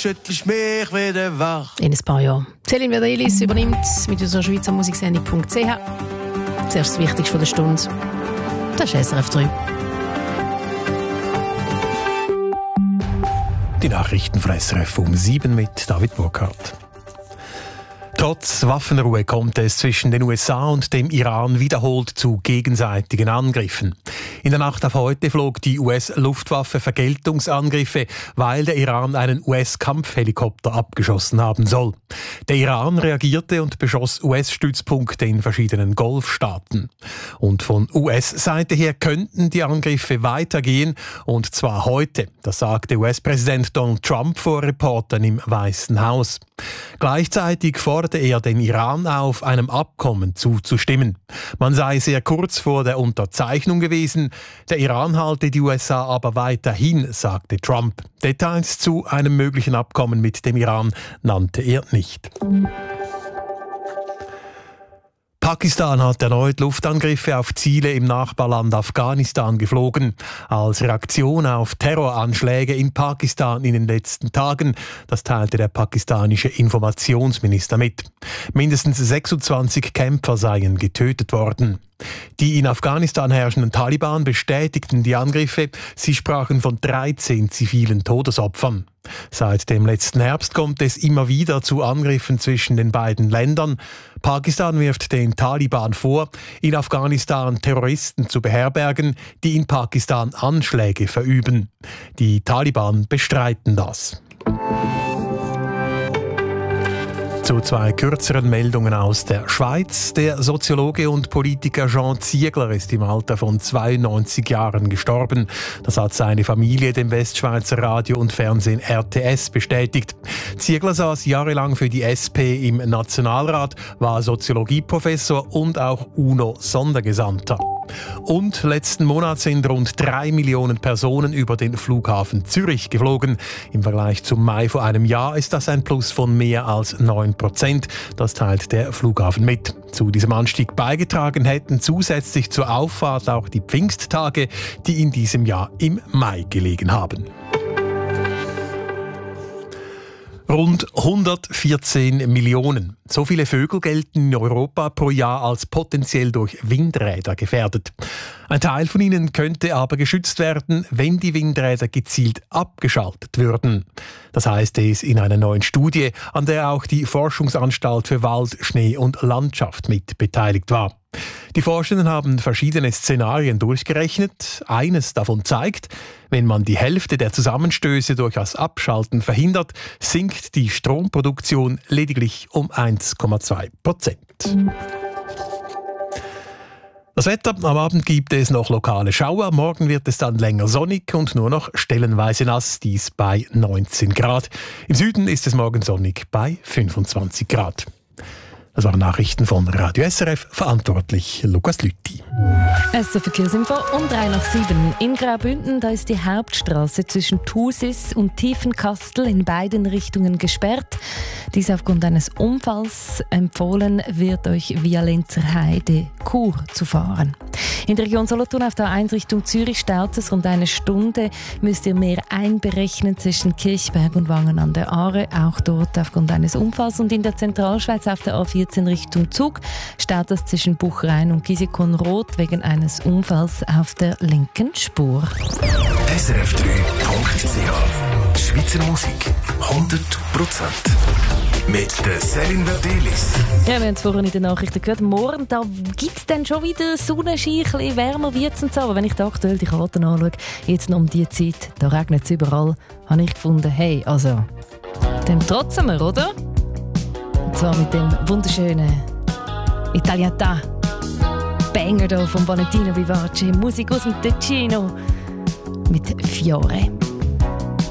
schüttelst mich wieder wach. In ein paar Jahren. Céline Verdelis übernimmt mit unserer Schweizer Musiksendung.ch zuerst das Wichtigste von der Stunde. Das ist SRF 3. Die Nachrichten von SRF um 7 mit David Burkhardt. Trotz Waffenruhe kommt es zwischen den USA und dem Iran wiederholt zu gegenseitigen Angriffen. In der Nacht auf heute flog die US-Luftwaffe Vergeltungsangriffe, weil der Iran einen US-Kampfhelikopter abgeschossen haben soll. Der Iran reagierte und beschoss US-Stützpunkte in verschiedenen Golfstaaten. Und von US-Seite her könnten die Angriffe weitergehen, und zwar heute. Das sagte US-Präsident Donald Trump vor Reportern im Weißen Haus. Gleichzeitig forderte er den Iran auf, einem Abkommen zuzustimmen. Man sei sehr kurz vor der Unterzeichnung gewesen. Der Iran halte die USA aber weiterhin, sagte Trump. Details zu einem möglichen Abkommen mit dem Iran nannte er nicht. Pakistan hat erneut Luftangriffe auf Ziele im Nachbarland Afghanistan geflogen. Als Reaktion auf Terroranschläge in Pakistan in den letzten Tagen, das teilte der pakistanische Informationsminister mit. Mindestens 26 Kämpfer seien getötet worden. Die in Afghanistan herrschenden Taliban bestätigten die Angriffe. Sie sprachen von 13 zivilen Todesopfern. Seit dem letzten Herbst kommt es immer wieder zu Angriffen zwischen den beiden Ländern. Pakistan wirft den Taliban vor, in Afghanistan Terroristen zu beherbergen, die in Pakistan Anschläge verüben. Die Taliban bestreiten das. Zu zwei kürzeren Meldungen aus der Schweiz. Der Soziologe und Politiker Jean Ziegler ist im Alter von 92 Jahren gestorben. Das hat seine Familie dem Westschweizer Radio und Fernsehen RTS bestätigt. Ziegler saß jahrelang für die SP im Nationalrat, war Soziologieprofessor und auch UNO-Sondergesandter. Und letzten Monat sind rund 3 Millionen Personen über den Flughafen Zürich geflogen. Im Vergleich zum Mai vor einem Jahr ist das ein Plus von mehr als 9%. Das teilt der Flughafen mit. Zu diesem Anstieg beigetragen hätten zusätzlich zur Auffahrt auch die Pfingsttage, die in diesem Jahr im Mai gelegen haben. Rund 114 Millionen. So viele Vögel gelten in Europa pro Jahr als potenziell durch Windräder gefährdet. Ein Teil von ihnen könnte aber geschützt werden, wenn die Windräder gezielt abgeschaltet würden. Das heißt es in einer neuen Studie, an der auch die Forschungsanstalt für Wald, Schnee und Landschaft mit beteiligt war. Die Forschenden haben verschiedene Szenarien durchgerechnet. Eines davon zeigt, wenn man die Hälfte der Zusammenstöße durch das Abschalten verhindert, sinkt die Stromproduktion lediglich um 1,2%. Das Wetter: Am Abend gibt es noch lokale Schauer. Morgen wird es dann länger sonnig und nur noch stellenweise nass, dies bei 19 Grad. Im Süden ist es morgen sonnig bei 25 Grad. Das waren Nachrichten von Radio SRF, verantwortlich Lukas Lüthi. Es ist Verkehrsinfo um 6:03. In Graubünden, da ist die Hauptstraße zwischen Thusis und Tiefenkastel in beiden Richtungen gesperrt. Dies aufgrund eines Unfalls. Empfohlen wird euch via Lenzer Heide Chur zu fahren. In der Region Solothurn auf der A1 Richtung Zürich dauert es rund eine Stunde. Müsst ihr mehr einberechnen zwischen Kirchberg und Wangen an der Aare. Auch dort aufgrund eines Unfalls. Und in der Zentralschweiz auf der A14 Richtung Zug staut es zwischen Buchrein und Gisikon-Rot wegen eines Unfalls auf der linken Spur. SRF3.ch Schweizer Musik 100%. Mit der Céline Verdelis. Ja, wir haben es vorhin in den Nachrichten gehört. Morgen gibt es dann schon wieder Sonnenschein, ein bisschen wärmer wird es und so. Aber wenn ich da aktuell die Karten anschaue, jetzt noch um diese Zeit, da regnet es überall, habe ich gefunden, hey, also, dann trotzen wir, oder? Und zwar mit dem wunderschönen Italiata Banger da von Valentino Vivace, Musik aus dem Ticino mit Fiore.